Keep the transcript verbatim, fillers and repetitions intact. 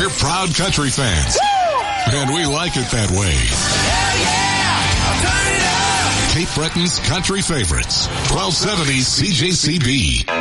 We're proud country fans. Woo! And we like it that way. Yeah, yeah! Turn it up! Cape Breton's country favorites. twelve seventy C J C B.